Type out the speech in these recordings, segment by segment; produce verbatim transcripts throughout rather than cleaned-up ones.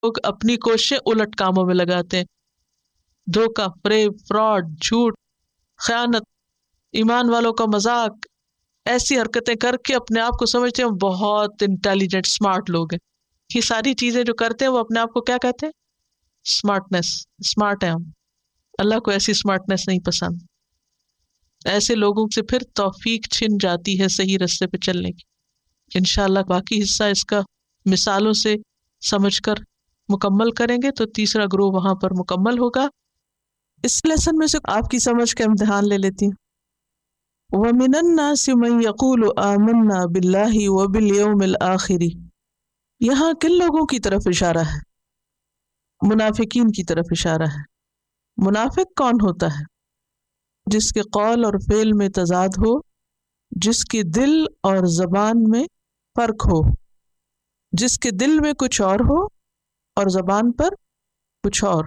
لوگ اپنی کوششیں الٹ کاموں میں لگاتے ہیں، دھوکہ، فریب، فراڈ، جھوٹ، خیانت، ایمان والوں کا مذاق، ایسی حرکتیں کر کے اپنے آپ کو سمجھتے ہیں ہم بہت انٹیلیجنٹ اسمارٹ لوگ ہیں. یہ ساری چیزیں جو کرتے ہیں وہ اپنے آپ کو کیا کہتے ہیں؟ اسمارٹنیس. اسمارٹ ہیں ہم. اللہ کو ایسی اسمارٹنیس نہیں پسند. ایسے لوگوں سے پھر توفیق چھن جاتی ہے صحیح رستے پہ چلنے کی. انشاءاللہ باقی حصہ اس کا مثالوں سے سمجھ کر مکمل کریں گے تو تیسرا گروہ وہاں پر مکمل ہوگا. اس لیسن میں سے آپ کی سمجھ کا امتحان لے لیتی ہوں. وَمِنَ النَّاسِ مَن يَقُولُ آمَنَّا بِاللَّهِ وَبِالْيَوْمِ الْآخِرِ. یہاں کن لوگوں کی طرف اشارہ ہے؟ منافقین کی طرف اشارہ ہے. منافق کون ہوتا ہے؟ جس کے قول اور فعل میں تضاد ہو، جس کے دل اور زبان میں فرق ہو، جس کے دل میں کچھ اور ہو اور زبان پر کچھ اور.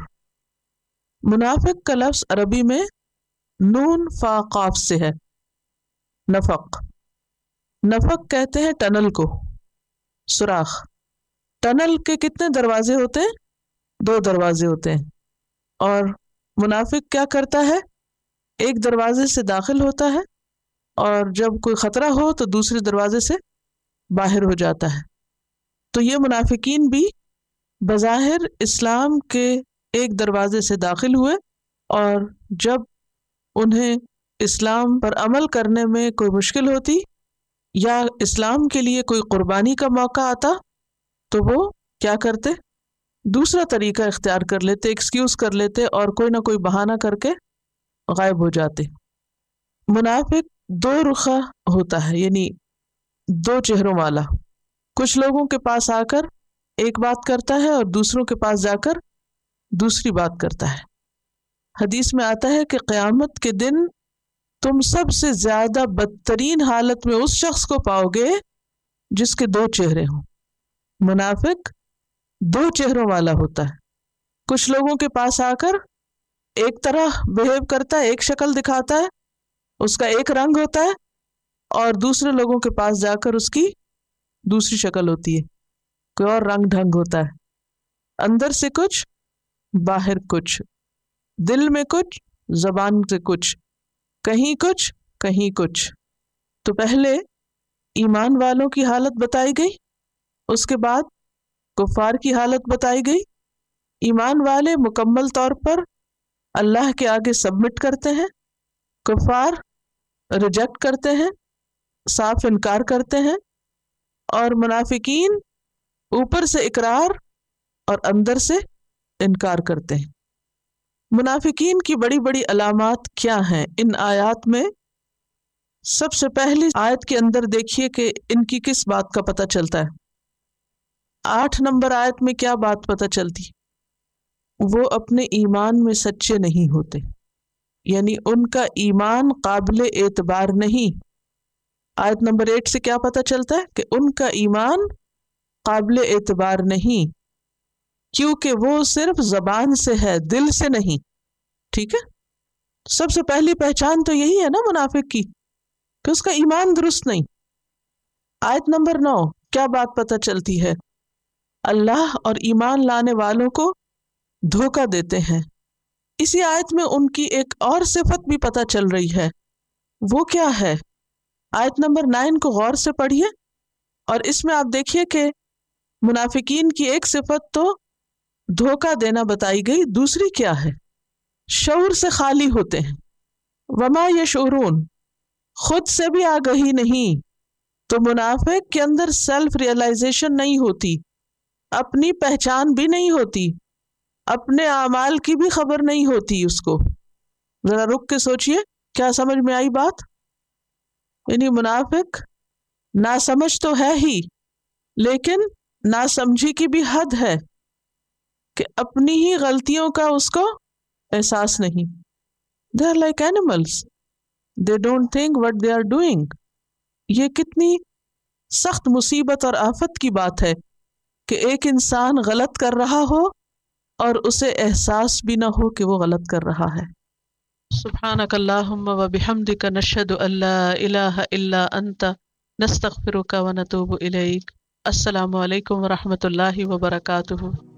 منافق کا لفظ عربی میں نون فا قاف سے ہے. نفق. نفق کہتے ہیں ٹنل کو، سوراخ. ٹنل کے کتنے دروازے ہوتے ہیں؟ دو دروازے ہوتے ہیں. اور منافق کیا کرتا ہے؟ ایک دروازے سے داخل ہوتا ہے اور جب کوئی خطرہ ہو تو دوسرے دروازے سے باہر ہو جاتا ہے. تو یہ منافقین بھی بظاہر اسلام کے ایک دروازے سے داخل ہوئے اور جب انہیں اسلام پر عمل کرنے میں کوئی مشکل ہوتی یا اسلام کے لیے کوئی قربانی کا موقع آتا تو وہ کیا کرتے؟ دوسرا طریقہ اختیار کر لیتے، ایکسکیوز کر لیتے اور کوئی نہ کوئی بہانہ کر کے غائب ہو جاتے. منافق دو رخا ہوتا ہے، یعنی دو چہروں والا. کچھ لوگوں کے پاس آ کر ایک بات کرتا ہے اور دوسروں کے پاس جا کر دوسری بات کرتا ہے. حدیث میں آتا ہے کہ قیامت کے دن تم سب سے زیادہ بدترین حالت میں اس شخص کو پاؤ گے جس کے دو چہرے ہوں. منافق دو چہروں والا ہوتا ہے. کچھ لوگوں کے پاس آ کر ایک طرح بہیو کرتا ہے، ایک شکل دکھاتا ہے، اس کا ایک رنگ ہوتا ہے، اور دوسرے لوگوں کے پاس جا کر اس کی دوسری شکل ہوتی ہے، کوئی اور رنگ ڈھنگ ہوتا ہے. اندر سے کچھ، باہر کچھ، دل میں کچھ، زبان سے کچھ، کہیں کچھ کہیں کچھ. تو پہلے ایمان والوں کی حالت بتائی گئی، اس کے بعد کفار کی حالت بتائی گئی. ایمان والے مکمل طور پر اللہ کے آگے سبمٹ کرتے ہیں، کفار ریجیکٹ کرتے ہیں، صاف انکار کرتے ہیں، اور منافقین اوپر سے اقرار اور اندر سے انکار کرتے ہیں. منافقین کی بڑی بڑی علامات کیا ہیں ان آیات میں؟ سب سے پہلی آیت کے اندر دیکھیے کہ ان کی کس بات کا پتہ چلتا ہے. آٹھ نمبر آیت میں کیا بات پتہ چلتی؟ وہ اپنے ایمان میں سچے نہیں ہوتے، یعنی ان کا ایمان قابل اعتبار نہیں. آیت نمبر ایٹ سے کیا پتہ چلتا ہے؟ کہ ان کا ایمان قابل اعتبار نہیں، کیونکہ وہ صرف زبان سے ہے، دل سے نہیں. ٹھیک ہے، سب سے پہلی پہچان تو یہی ہے نا منافق کی، کہ اس کا ایمان درست نہیں. آیت نمبر نو کیا بات پتہ چلتی ہے؟ اللہ اور ایمان لانے والوں کو دھوکہ دیتے ہیں. اسی آیت میں ان کی ایک اور صفت بھی پتہ چل رہی ہے. وہ کیا ہے؟ آیت نمبر نائن کو غور سے پڑھیے اور اس میں آپ دیکھیے کہ منافقین کی ایک صفت تو دھوکہ دینا بتائی گئی، دوسری کیا ہے؟ شعور سے خالی ہوتے ہیں. وما یشعرون، خود سے بھی آگہی نہیں. تو منافق کے اندر سیلف ریئلائزیشن نہیں ہوتی، اپنی پہچان بھی نہیں ہوتی، اپنے اعمال کی بھی خبر نہیں ہوتی اس کو. ذرا رک کے سوچئے، کیا سمجھ میں آئی بات؟ یعنی منافق ناسمجھ تو ہے ہی، لیکن ناسمجھی کی بھی حد ہے کہ اپنی ہی غلطیوں کا اس کو احساس نہیں. They are like animals. They don't think what they are doing. یہ کتنی سخت مصیبت اور آفت کی بات ہے کہ ایک انسان غلط کر رہا ہو اور اسے احساس بھی نہ ہو کہ وہ غلط کر رہا ہے. سبحانک اللہم و بحمدک نشہد ان لا الہ الا انت نستغفرک و نتوب الیک. السلام علیکم و رحمۃ اللہ وبرکاتہ.